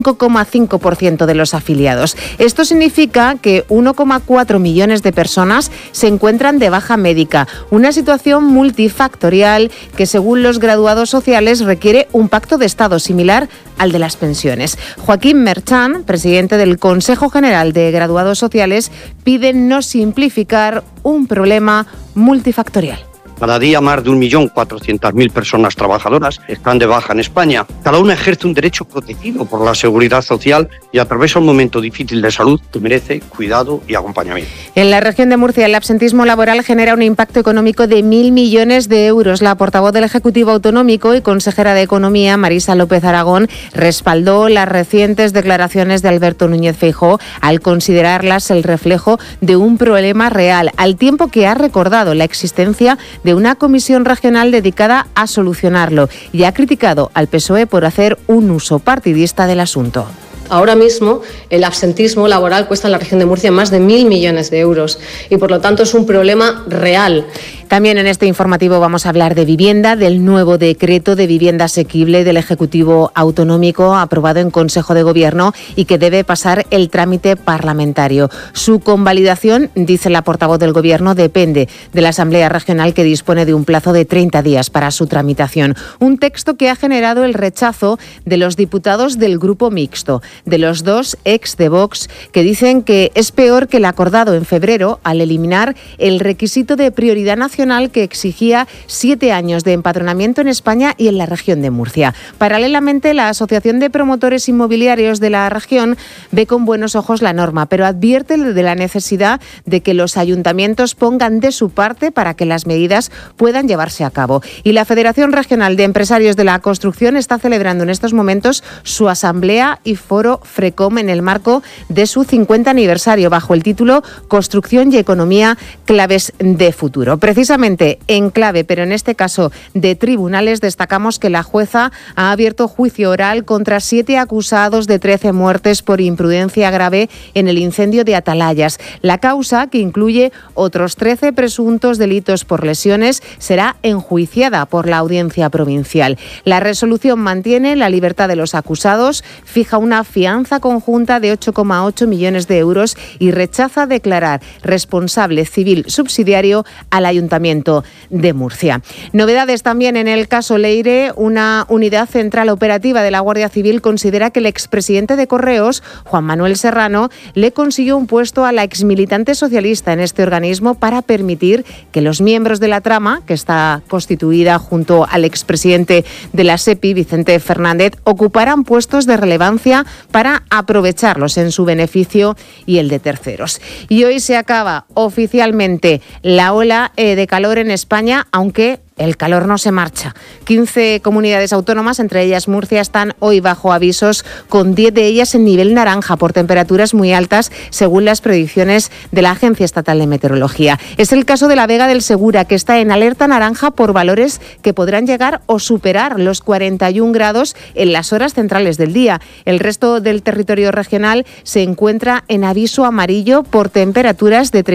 5,5% de los afiliados. Esto significa que 1,4 millones de personas se encuentran de baja médica, una situación multifactorial que, según los graduados sociales, requiere un pacto de Estado similar al de las pensiones. Joaquín Merchan, presidente del Consejo General de Graduados Sociales, pide no simplificar un problema multifactorial. Cada día más de 1.400.000 personas trabajadoras están de baja en España. Cada una ejerce un derecho protegido por la Seguridad Social y atraviesa un momento difícil de salud que merece cuidado y acompañamiento. En la región de Murcia, el absentismo laboral genera un impacto económico de 1.000 millones de euros. La portavoz del Ejecutivo Autonómico y consejera de Economía, Marisa López Aragón, respaldó las recientes declaraciones de Alberto Núñez Feijóo al considerarlas el reflejo de un problema real, al tiempo que ha recordado la existencia de una comisión regional dedicada a solucionarlo y ha criticado al PSOE por hacer un uso partidista del asunto. Ahora mismo el absentismo laboral cuesta en la región de Murcia más de 1.000 millones de euros y por lo tanto es un problema real. También en este informativo vamos a hablar de vivienda, del nuevo decreto de vivienda asequible del Ejecutivo Autonómico aprobado en Consejo de Gobierno y que debe pasar el trámite parlamentario. Su convalidación, dice la portavoz del Gobierno, depende de la Asamblea Regional, que dispone de un plazo de 30 días para su tramitación. Un texto que ha generado el rechazo de los diputados del Grupo Mixto, de los dos ex de Vox, que dicen que es peor que el acordado en febrero al eliminar el requisito de prioridad nacional que exigía 7 años de empadronamiento en España y en la región de Murcia. Paralelamente, la Asociación de Promotores Inmobiliarios de la región ve con buenos ojos la norma, pero advierte de la necesidad de que los ayuntamientos pongan de su parte para que las medidas puedan llevarse a cabo. Y la Federación Regional de Empresarios de la Construcción está celebrando en estos momentos su asamblea y foro FRECOM en el marco de su 50 aniversario bajo el título Construcción y Economía, claves de futuro. Precisamente en clave, pero en este caso de tribunales, destacamos que la jueza ha abierto juicio oral contra 7 acusados de 13 muertes por imprudencia grave en el incendio de Atalayas. La causa, que incluye otros 13 presuntos delitos por lesiones, será enjuiciada por la Audiencia Provincial. La resolución mantiene la libertad de los acusados, fija una fianza conjunta de 8,8 millones de euros y rechaza declarar responsable civil subsidiario al Ayuntamiento de Murcia. Novedades también en el caso Leire. Una unidad central operativa de la Guardia Civil considera que el expresidente de Correos, Juan Manuel Serrano, le consiguió un puesto a la exmilitante socialista en este organismo para permitir que los miembros de la trama, que está constituida junto al expresidente de la SEPI, Vicente Fernández, ocuparan puestos de relevancia para aprovecharlos en su beneficio y el de terceros. Y hoy se acaba oficialmente la ola de calor en España, aunque el calor no se marcha. 15 comunidades autónomas, entre ellas Murcia, están hoy bajo avisos, con 10 de ellas en nivel naranja por temperaturas muy altas, según las predicciones de la Agencia Estatal de Meteorología. Es el caso de la Vega del Segura, que está en alerta naranja por valores que podrán llegar o superar los 41 grados en las horas centrales del día. El resto del territorio regional se encuentra en aviso amarillo por temperaturas de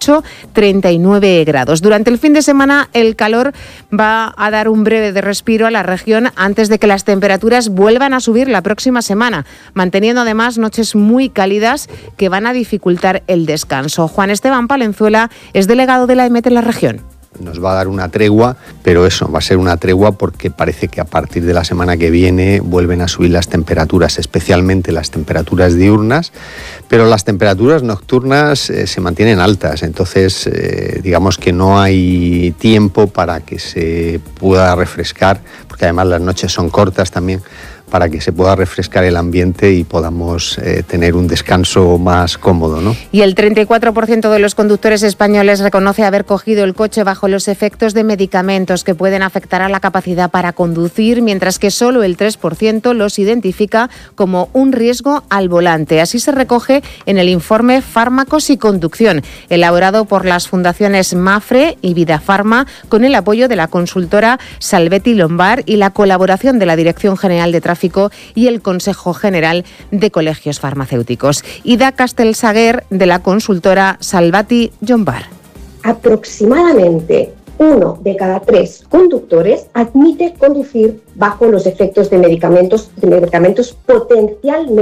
38-39 grados. Durante el fin de semana, el calor va a dar un breve de respiro a la región antes de que las temperaturas vuelvan a subir la próxima semana, manteniendo además noches muy cálidas que van a dificultar el descanso. Juan Esteban Palenzuela es delegado de la EMET en la región. Nos va a dar una tregua, pero eso, va a ser una tregua porque parece que a partir de la semana que viene vuelven a subir las temperaturas, especialmente las temperaturas diurnas, pero las temperaturas nocturnas se mantienen altas, entonces digamos que no hay tiempo para que se pueda refrescar, porque además las noches son cortas también, para que se pueda refrescar el ambiente y podamos tener un descanso más cómodo, ¿no? Y el 34% de los conductores españoles reconoce haber cogido el coche bajo los efectos de medicamentos que pueden afectar a la capacidad para conducir, mientras que solo el 3% los identifica como un riesgo al volante. Así se recoge en el informe Fármacos y Conducción, elaborado por las fundaciones Mafre y Vidafarma, con el apoyo de la consultora Salvetti Lombard y la colaboración de la Dirección General de Tráfico y el Consejo General de Colegios Farmacéuticos. Ida Castelsaguer, de la consultora Salvetti Lombard. Aproximadamente 1 de cada 3 conductores admite conducir bajo los efectos de medicamentos potencialmente